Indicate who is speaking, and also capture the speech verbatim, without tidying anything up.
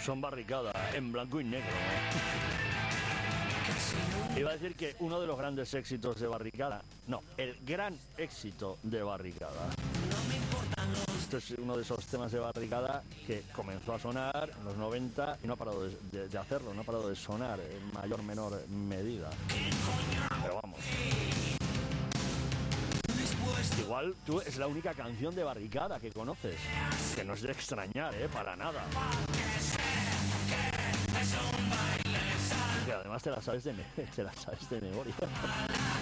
Speaker 1: Son Barricada, en blanco y negro. Iba a decir que uno de los grandes éxitos de Barricada, no, el gran éxito de Barricada. Este es uno de esos temas de Barricada que comenzó a sonar en los noventa y no ha parado de, de, de hacerlo, no ha parado de sonar en mayor o menor medida. Pero vamos. Igual tú es la única canción de Barricada que conoces, que no es de extrañar, ¿eh? Para nada. Que además te la sabes de, te la sabes de memoria.